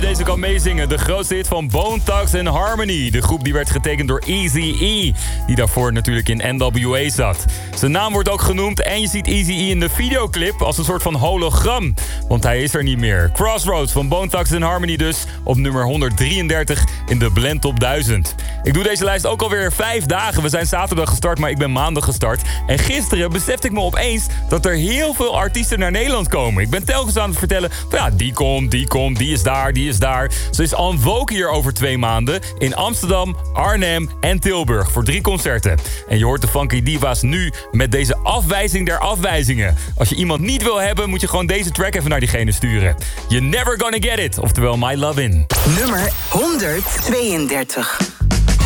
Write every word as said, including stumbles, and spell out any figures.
deze kan meezingen. De grootste hit van Bone Thugs and Harmony. De groep die werd getekend door Eazy-E. Die daarvoor natuurlijk in N W A zat. Zijn naam wordt ook genoemd en je ziet Eazy-E in de videoclip als een soort van hologram. Want hij is er niet meer. Crossroads van Bone Thugs and Harmony dus op nummer honderddrieëndertig in de Blend Top duizend. Ik doe deze lijst ook alweer vijf dagen. We zijn zaterdag gestart, maar ik ben maandag gestart. En gisteren besefte ik me opeens dat er heel veel artiesten naar Nederland komen. Ik ben telkens aan het vertellen, ja, die komt, die komt, die is daar, die is daar. Zo is En Vogue hier over twee maanden in Amsterdam, Arnhem en Tilburg voor drie concerten. En je hoort de Funky Diva's nu met deze afwijzing der afwijzingen. Als je iemand niet wil hebben, moet je gewoon deze track even naar diegene sturen. You're never gonna get it, oftewel My Love In. Nummer honderdtweeëndertig.